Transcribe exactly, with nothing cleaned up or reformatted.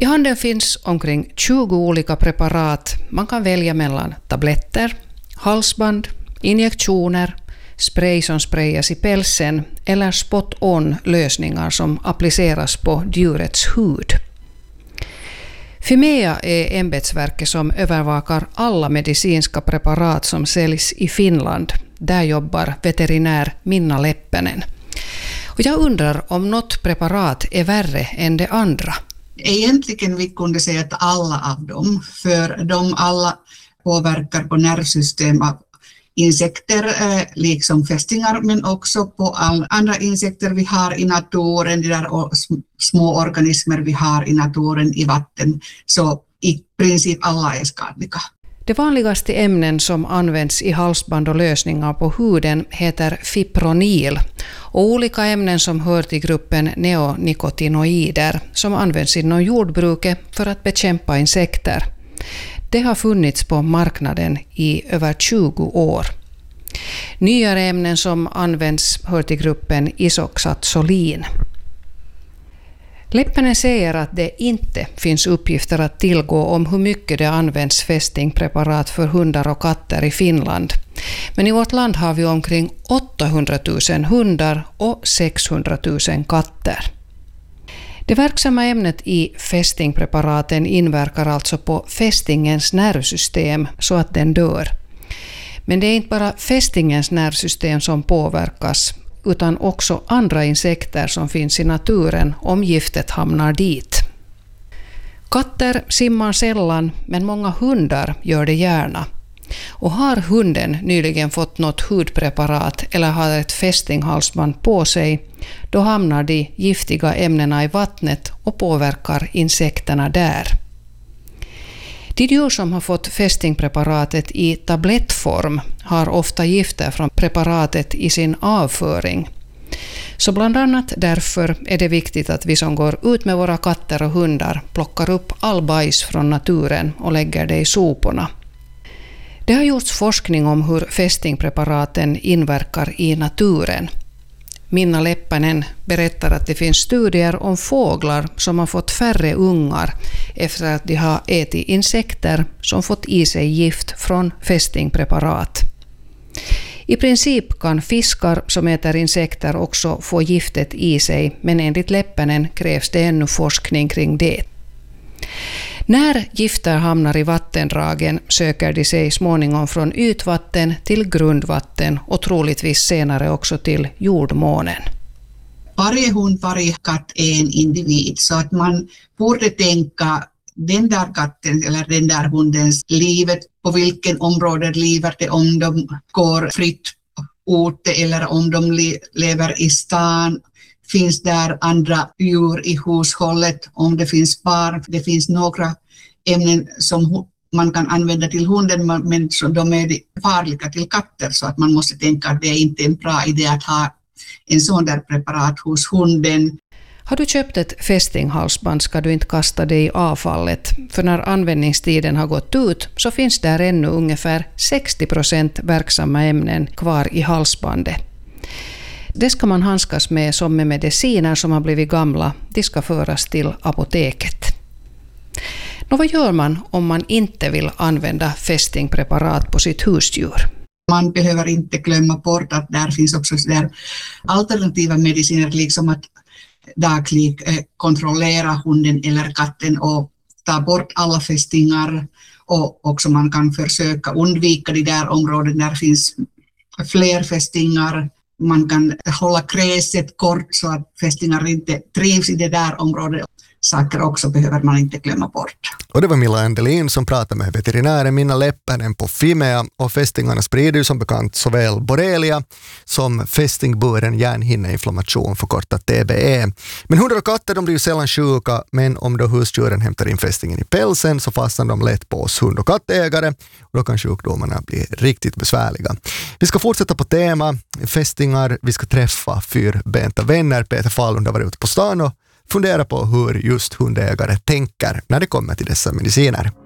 I handeln finns omkring tjugo olika preparat. Man kan välja mellan tabletter, halsband, injektioner, spray som sprayas i pälsen eller spot-on-lösningar som appliceras på djurets hud. Fimea är ämbetsverket som övervakar alla medicinska preparat som säljs i Finland. Där jobbar veterinär Minna Leppänen. Och jag undrar om något preparat är värre än det andra. Egentligen vi kunde säga att alla av dem, för de alla påverkar på nervsystem av insekter eh, liksom fästingar, men också på all, andra insekter vi har i naturen, de där små organismer vi har i naturen i vatten. Så i princip alla är skadliga. De vanligaste ämnen som används i halsband och lösningar på huden heter fipronil och olika ämnen som hör till gruppen neonikotinoider som används inom jordbruket för att bekämpa insekter. Det har funnits på marknaden i över tjugo år. Nyare ämnen som används hör till gruppen isoxazolin. Leppänen säger att det inte finns uppgifter att tillgå om hur mycket det används fästingpreparat för hundar och katter i Finland. Men i vårt land har vi omkring åttahundratusen hundar och sexhundratusen katter. Det verksamma ämnet i fästingpreparaten inverkar alltså på fästingens nervsystem så att den dör. Men det är inte bara fästingens nervsystem som påverkas utan också andra insekter som finns i naturen om giftet hamnar dit. Katter simmar sällan, men många hundar gör det gärna. Och har hunden nyligen fått något hudpreparat eller har ett fästinghalsband på sig, då hamnar de giftiga ämnena i vattnet och påverkar insekterna där. De djur som har fått fästingpreparatet i tablettform har ofta gifter från preparatet i sin avföring. Så bland annat därför är det viktigt att vi som går ut med våra katter och hundar plockar upp all bajs från naturen och lägger det i soporna. Det har gjorts forskning om hur fästingpreparaten inverkar i naturen. Minna Leppänen berättar att det finns studier om fåglar som har fått färre ungar efter att de har ätit insekter som fått i sig gift från fästingpreparat. I princip kan fiskar som äter insekter också få giftet i sig, men enligt Leppänen krävs det ännu forskning kring det. När gifter hamnar i vattendragen söker de sig småningom från ytvatten till grundvatten och troligtvis senare också till jordmånen. Varje hund, varje katt är en individ, så att man borde tänka den där katten eller den där hundens livet, på vilken område lever det, om de går fritt ute eller om de le- lever i stan. Finns där andra djur i hushållet, om det finns barn, det finns några ämnen som man kan använda till hunden, men de är farliga till katter, så att man måste tänka att det är inte en bra idé att ha en sån där preparat hos hunden. Har du köpt ett fästinghalsband ska du inte kasta det i avfallet, för när användningstiden har gått ut så finns där ännu ungefär sextio procent verksamma ämnen kvar i halsbandet. Det ska man handskas med som med mediciner som har blivit gamla. De ska föras till apoteket. Nå, vad gör man om man inte vill använda fästingpreparat på sitt husdjur? Man behöver inte glömma bort att där finns också där alternativa mediciner, liksom att dagligen kontrollera hunden eller katten och ta bort alla fästingar. Och också man kan försöka undvika de där områden där finns fler fästingar. Man kan hålla gräset kort så att fästingar inte trivs i det där området. Saker också behöver man inte glömma bort. Och det var Milla Endelin som pratade med veterinären Minna Leppänen på Fimea, och fästingarna sprider ju som bekant såväl borrelia som fästingburen hjärnhinneinflammation, förkortat T B E. Men hundar och katter, de blir ju sällan sjuka, men om då husdjuren hämtar in fästingen i pälsen så fastnar de lätt på oss hund- och kattägare, och då kan sjukdomarna bli riktigt besvärliga. Vi ska fortsätta på tema fästingar. Vi ska träffa fyrbenta vänner. Peter Fahlund har varit ute på stan och fundera på hur just hundägare tänker när det kommer till dessa mediciner.